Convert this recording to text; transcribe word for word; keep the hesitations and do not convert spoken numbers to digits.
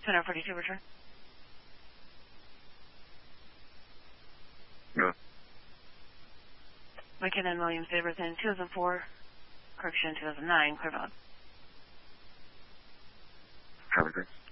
two forty-two, return. No. McKinnon Williams Davis in two thousand four, correction two thousand nine, clear valid. Copy, thanks.